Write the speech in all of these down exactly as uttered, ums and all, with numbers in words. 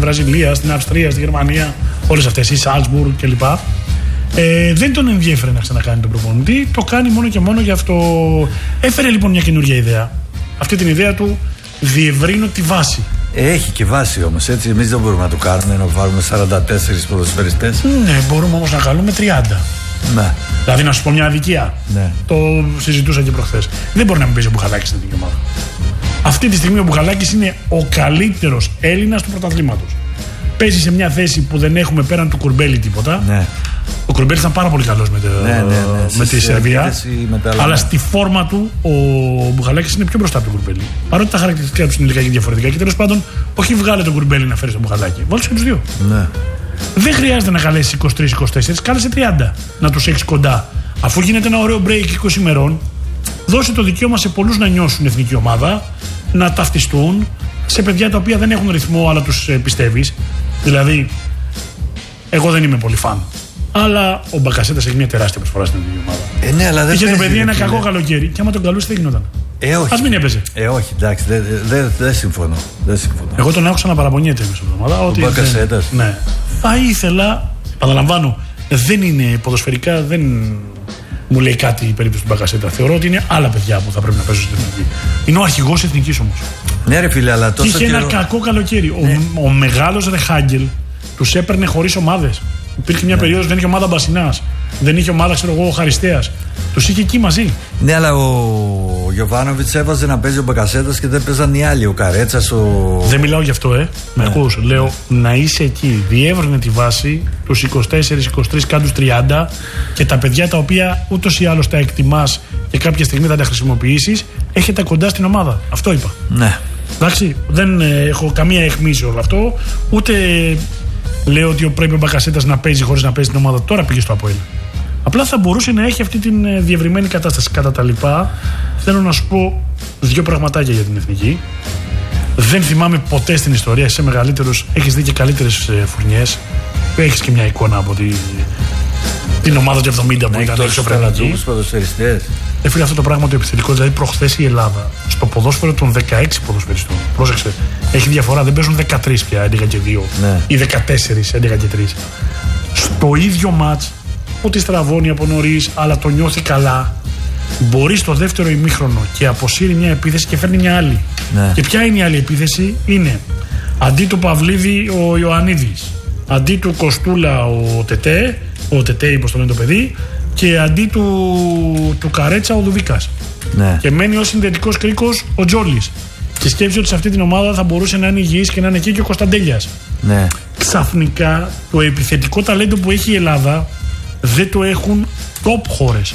Βραζιλία, στην Αυστρία, στη Γερμανία, όλες αυτές, η Σάλτσμπουργκ κλπ. Ε, δεν τον ενδιέφερε να ξανακάνει τον προπονητή, το κάνει μόνο και μόνο γι' αυτό. Έφερε λοιπόν μια καινούργια ιδέα. Αυτή την ιδέα του διευρύνω τη βάση. Έχει και βάση όμως, έτσι. Εμείς δεν μπορούμε να το κάνουμε, να βάλουμε σαράντα τέσσερις ποδοσφαιριστές. Ναι, μπορούμε όμως να καλούμε τριάντα. Ναι. Δηλαδή να σου πω μια αδικία. Ναι. Το συζητούσα και προχθές. Δεν μπορεί να μην παίζει ο Μπουχαλάκης στην εθνική ομάδα. Αυτή τη στιγμή ο Μπουχαλάκης είναι ο καλύτερος Έλληνας του πρωταθλήματος. Παίζει σε μια θέση που δεν έχουμε πέραν του Κουρμπέλη τίποτα. Ναι. Ο Κουρμπέλη ήταν πάρα πολύ καλός με, ναι, ναι, ναι. με τη Σερβία. Αλλά ναι. στη φόρμα του ο Μπουχαλάκης είναι πιο μπροστά από τον Κουρμπέλη. Παρότι τα χαρακτηριστικά του είναι λιγάκι διαφορετικά. Και τέλος πάντων, όχι βγάλε τον Κουρμπέλη να φέρει τον Μπουχαλάκη. Βάλτε και τους δύο. Ναι. Δεν χρειάζεται να καλέσει είκοσι τρία είκοσι τέσσερα, κάλεσε τριάντα να τους έχεις κοντά. Αφού γίνεται ένα ωραίο break είκοσι ημερών, δώσε το δικαίωμα σε πολλούς να νιώσουν εθνική ομάδα, να ταυτιστούν σε παιδιά τα οποία δεν έχουν ρυθμό, αλλά τους ε, πιστεύεις. Δηλαδή, εγώ δεν είμαι πολύ φαν. Αλλά ο Μπακασέτας έχει μια τεράστια προσφορά στην εθνική ομάδα. Ε, ναι, αλλά δεν είχε το παιδί ένα φίλε. κακό καλοκαίρι και άμα τον καλούσε δεν γινόταν. Ε, όχι. Ας μην έπαιζε. Ε, όχι, εντάξει, δεν δε, δε, δε συμφωνώ. Δεν συμφωνώ. Εγώ τον άκουσα να παραπονιέται μέσα στην εβδομάδα. Ο Μπακασέτας. Ναι. Θα ήθελα, επαναλαμβάνω, δεν είναι ποδοσφαιρικά, δεν μου λέει κάτι η περίπτωση του Μπακασέτα. Θεωρώ ότι είναι άλλα παιδιά που θα πρέπει να παίζουν στην εθνική. Είναι ο αρχηγός της εθνικής όμως. Ναι, ρε φίλε, αλλά τόσο. Και είχε καιρό... ένα κακό καλοκαίρι. Ναι. Ο, ο μεγάλος Ρεχάγκελ τους έπαιρνε χωρίς ομάδες. Υπήρχε μια ναι. περίοδος δεν είχε ομάδα Μπασινάς. Δεν είχε ομάδα, ξέρω εγώ, ο Χαριστέας. Τους είχε εκεί μαζί. Ναι, αλλά ο Γιοβάνοβιτς έβαζε να παίζει ο Μπακασέτας και δεν παίζαν οι άλλοι. Ο Καρέτσας, ο. Δεν μιλάω γι' αυτό, ε. Με ναι. ακούς. Λέω να είσαι εκεί. Διεύρυνε τη βάση, τους είκοσι τέσσερα είκοσι τρία κάτω τριάντα και τα παιδιά τα οποία ούτως ή άλλως τα εκτιμάς και κάποια στιγμή θα τα χρησιμοποιήσεις, έχετε κοντά στην ομάδα. Αυτό είπα. Ναι. Εντάξει, δεν ε, έχω καμία αιχμή σε όλο αυτό. Ούτε λέω ότι πρέπει ο Μπακασέτας να παίζει χωρίς να παίζει την ομάδα. Τώρα πήγε στο ΑΠΟΕΛ. Απλά θα μπορούσε να έχει αυτή την ε, διευρυμένη κατάσταση. Κατά τα λοιπά, θέλω να σου πω δύο πραγματάκια για την εθνική. Δεν θυμάμαι ποτέ στην ιστορία, είσαι μεγαλύτερος, έχεις δει και καλύτερες ε, φουρνιές. Έχεις και μια εικόνα από τη, την ομάδα του εβδομήντα που ήταν έξω φρενατζή. Ε, φίλε, αυτό το πράγμα το επιθετικό, δηλαδή προχθές η Ελλάδα στο ποδόσφαιρο των δεκαέξι ποδοσφαιριστών. Πρόσεξε, έχει διαφορά, δεν παίζουν δεκατρία πια, έντεκα και δύο ναι. ή δεκατέσσερα, έντεκα και τρία. Στο ίδιο μάτς που τη στραβώνει από νωρίς, αλλά το νιώθει καλά, μπορεί στο δεύτερο ημίχρονο και αποσύρει μια επίθεση και φέρνει μια άλλη. Ναι. Και ποια είναι η άλλη επίθεση? Είναι αντί του Παυλίδη ο Ιωαννίδης, αντί του Κοστούλα ο Τετέ, ο Τετέ όπως το λένε το παιδί, και αντί του, του Καρέτσα ο Δουβίκας. Ναι. Και μένει ως συνδετικός κρίκος ο Τζόλης. Και σκέψει ότι σε αυτή την ομάδα θα μπορούσε να είναι υγιής και να είναι εκεί και ο Κωνσταντέλιας. Ναι. Ξαφνικά το επιθετικό ταλέντο που έχει η Ελλάδα δεν το έχουν top χώρες.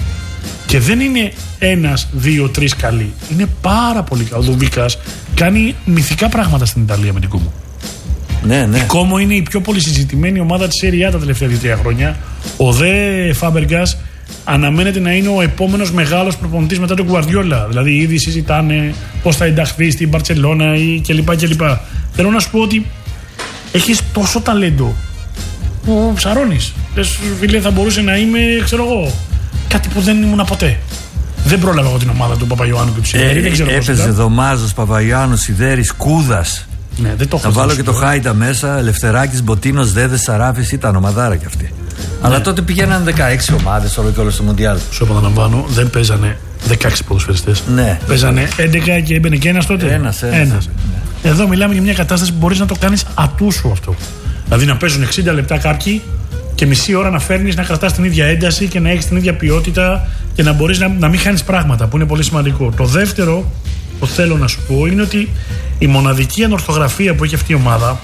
Και δεν είναι ένας, δύο, τρεις καλοί. Είναι πάρα πολύ καλοί. Ο Δουβίκας κάνει μυθικά πράγματα στην Ιταλία με την Κόμο. Ναι, ναι. Η Κόμο είναι η πιο πολύ συζητημένη ομάδα της Serie A τα τελευταία δύο τρία χρόνια. Ο δε Φάμπεργκας αναμένεται να είναι ο επόμενος μεγάλος προπονητής μετά τον Γκουαρδιόλα. Δηλαδή ήδη συζητάνε πώς θα ενταχθεί στην Μπαρτσελώνα ή κλπ. κλπ. Θέλω να σου πω ότι έχεις τόσο ταλέντο που ψαρώνεις. Λες, φίλε, θα μπορούσε να είμαι, ξέρω εγώ, κάτι που δεν ήμουν ποτέ. Δεν πρόλαβα εγώ την ομάδα του Παπαϊωάννου και του Σιδέρη. Ε, έπαιζε Δωμάζος, Παπαϊωάννου, Σιδέρης, Κούδας. Ναι, δεν το έχω. Θα βάλω και το Χάιντα μέσα, Ελευθεράκης, Μποτίνος, Δέδες, Σαράφης, ήταν ομαδάρα κι αυτή. Ναι. Αλλά τότε πήγαιναν δεκαέξι ομάδες όλο και όλο στο Μουντιάλ. Σου επαναλαμβάνω, δεν παίζανε δεκαέξι ποδοσφαιριστές. Ναι. Παίζανε έντεκα και έμπαινε και ένας τότε. Ένας, ένας. ένας. Ναι. Εδώ μιλάμε για μια κατάσταση που μπορείς να το κάνεις ατούσου αυτό. Δηλαδή να παίζουν εξήντα λεπτά κάποιοι και μισή ώρα να φέρνεις, να κρατάς την ίδια ένταση και να έχεις την ίδια ποιότητα και να μπορείς να, να μην χάνεις πράγματα, που είναι πολύ σημαντικό. Το δεύτερο που θέλω να σου πω είναι ότι η μοναδική ανορθογραφία που έχει αυτή η ομάδα,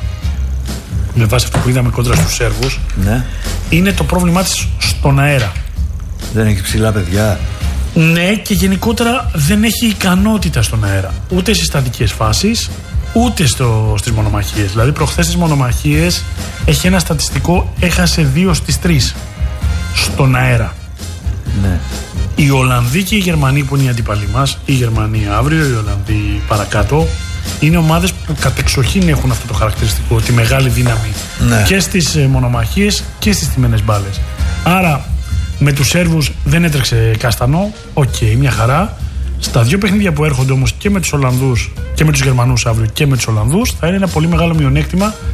με βάση αυτό που είδαμε κόντρα στους Σέρβους, ναι, είναι το πρόβλημά της στον αέρα. Δεν έχει ψηλά παιδιά. Ναι, και γενικότερα δεν έχει ικανότητα στον αέρα. Ούτε στις στατικές φάσεις, ούτε στο, στις μονομαχίες. Δηλαδή προχθές στις μονομαχίες έχει ένα στατιστικό, έχασε δύο στις τρεις στον αέρα. Ναι. Οι Ολλανδοί και οι Γερμανοί που είναι οι αντίπαλοι μας, οι Γερμανοί αύριο, οι Ολλανδοί παρακάτω, είναι ομάδες που κατεξοχήν έχουν αυτό το χαρακτηριστικό, τη μεγάλη δύναμη, ναι, και στις μονομαχίες και στις τιμένες μπάλες. Άρα με τους Σέρβους δεν έτρεξε κάστανο, οκ, okay, μια χαρά. Στα δύο παιχνίδια που έρχονται όμως και με τους Ολλανδούς και με τους Γερμανούς αύριο και με τους Ολλανδούς θα είναι ένα πολύ μεγάλο μειονέκτημα